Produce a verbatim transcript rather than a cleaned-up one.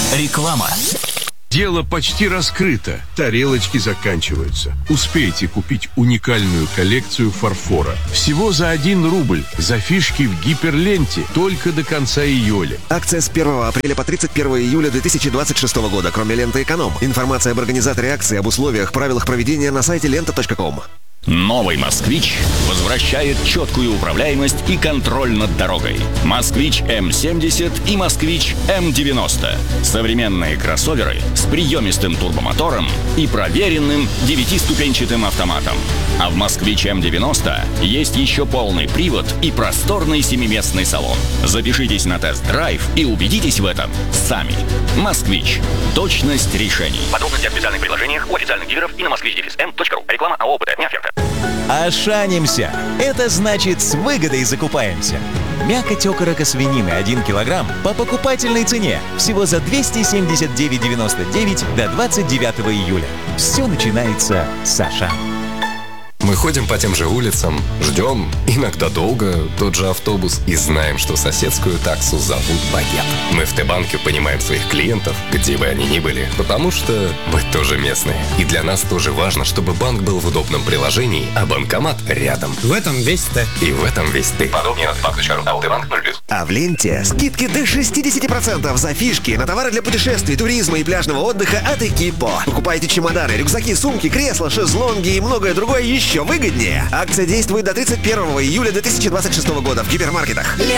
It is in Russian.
Реклама. Дело почти раскрыто. Тарелочки заканчиваются. Успейте купить уникальную коллекцию фарфора. Всего за один рубль. За фишки в гиперленте. Только до конца июля. Акция с первого апреля по тридцать первого июля две тысячи двадцать шестого года. Кроме ленты «Эконом». Информация об организаторе акции, об условиях, правилах проведения на сайте лента точка ком. Новый «Москвич» возвращает четкую управляемость и контроль над дорогой. «Москвич эм семьдесят» и «Москвич эм девяносто». Современные кроссоверы с приемистым турбомотором и проверенным девятиступенчатым автоматом. А в «Москвич эм девяносто» есть еще полный привод и просторный семиместный салон. Запишитесь на тест-драйв и убедитесь в этом сами. «Москвич». Точность решений. Подробности о специальных предложениях у официальных дилеров и на москвич эм точка ру. Реклама АО «ОПТ». Не оферта. Ошанимся. Это значит, с выгодой закупаемся. Мякоть окорока свинины один килограмм по покупательной цене всего за двести семьдесят девять девяносто девять до двадцать девятого июля. Все начинается с «Ашан». Мы ходим по тем же улицам, ждем, иногда долго, тот же автобус, и знаем, что соседскую таксу зовут Багет. Мы в Т-банке понимаем своих клиентов, где бы они ни были, потому что мы тоже местные. И для нас тоже важно, чтобы банк был в удобном приложении, а банкомат рядом. В этом весь Т. И в этом весь ты. Подробнее на банк точка ру. АО «Т-банк» ноль плюс. А в ленте скидки до шестьдесят процентов за фишки на товары для путешествий, туризма и пляжного отдыха от Экипо. Покупайте чемоданы, рюкзаки, сумки, кресла, шезлонги и многое другое еще выгоднее. Акция действует до тридцать первого июля две тысячи двадцать шестого года в гипермаркетах.